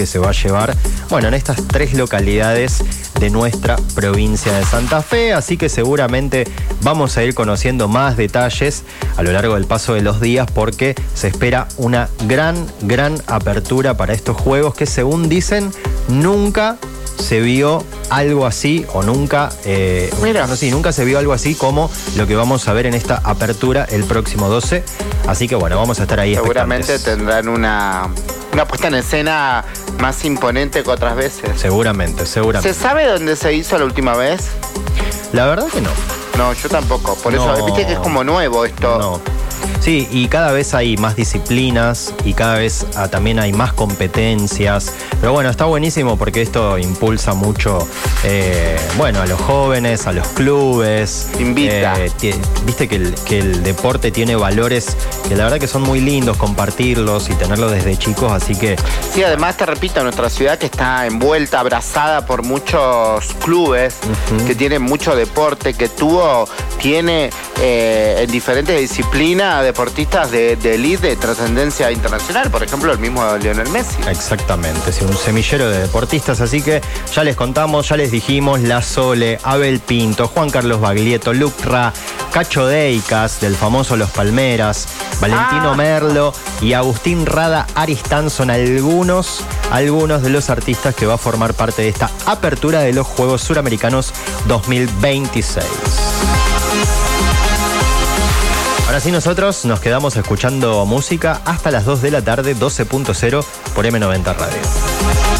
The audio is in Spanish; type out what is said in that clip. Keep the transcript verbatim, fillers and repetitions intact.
que se va a llevar, bueno, en estas tres localidades de nuestra provincia de Santa Fe, así que seguramente vamos a ir conociendo más detalles a lo largo del paso de los días porque se espera una gran, gran apertura para estos juegos que, según dicen, nunca se vio algo así o nunca, eh, Mira. no sé, nunca se vio algo así como lo que vamos a ver en esta apertura el próximo doce, así que bueno, vamos a estar ahí Seguramente expectantes. tendrán una, una puesta en escena más imponente que otras veces. Seguramente, seguramente. ¿Se sabe dónde se hizo la última vez? La verdad que no. No, yo tampoco. Por No. eso, viste que es como nuevo esto. No. Sí, y cada vez hay más disciplinas y cada vez ah, también hay más competencias. Pero bueno, está buenísimo porque esto impulsa mucho, eh, bueno, a los jóvenes, a los clubes. Invita. Eh, ti- Viste que el, que el deporte tiene valores que la verdad que son muy lindos compartirlos y tenerlos desde chicos, así que Sí, además te repito, nuestra ciudad que está envuelta, abrazada por muchos clubes, Ujú. que tienen mucho deporte, que tuvo, tiene eh, en diferentes disciplinas deportistas de, de elite, de trascendencia internacional, por ejemplo el mismo Lionel Messi. exactamente, sí, un semillero de deportistas, así que ya les contamos, ya les dijimos, La Sole, Abel Pinto, Juan Carlos Baglietto, Luc Ra, Cacho Deicas, del famoso Los Palmeras, Valentino Ah. Merlo y Agustín Rada Aristán son algunos, algunos de los artistas que va a formar parte de esta apertura de los Juegos Suramericanos dos mil veintiséis. Ahora sí, nosotros nos quedamos escuchando música hasta las dos de la tarde, doce punto cero por eme noventa Radio.